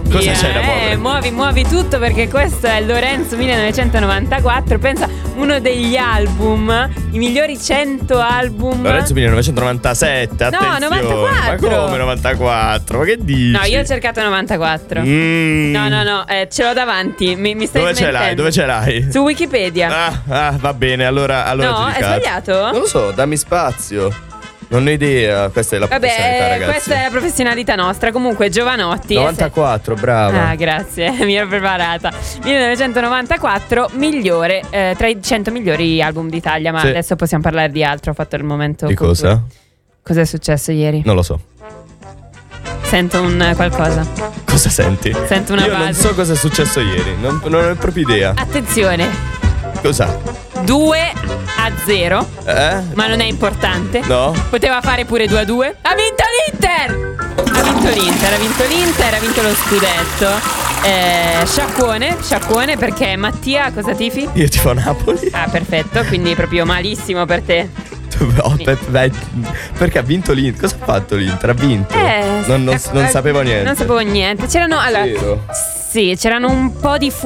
Cosa c'è da muovere? Muovi tutto, perché questo è Lorenzo 1994. Pensa, uno degli album, i migliori 100 album. Lorenzo 1997, attenzione. 94. Ma come 94? Ma che dici? No, io ho cercato 94. No, ce l'ho davanti. Mi stai smentendo. Dove ce l'hai? Su Wikipedia. Va bene, allora No, ti è ricatto. sbagliato? Non lo so, dammi spazio. Non ho idea, questa è la professionalità, ragazzi. Questa è la professionalità nostra. Comunque, Giovanotti. 94, brava. Ah, grazie, mi ero preparata. 1994, migliore tra i 100 migliori album d'Italia. Ma Sì. adesso possiamo parlare di altro. Ho fatto il momento Di cultura. cosa? Cos'è successo ieri? Non lo so. Sento un qualcosa. Cosa senti? Sento una Io non base. so cosa è successo ieri, non ho proprio idea. Attenzione, Cosa? 2-0. Ma non è importante. No? Poteva fare pure 2-2. Ha vinto l'Inter! Ha vinto lo scudetto. Sciacquone, perché Mattia, cosa tifi? Io tifo Napoli. Ah, perfetto, quindi proprio malissimo per te. Perché ha vinto l'Inter? Cosa ha fatto l'Inter? Ha vinto? Non sapevo niente. Non sapevo niente. C'erano, allora, Vero? sì, c'erano un po' di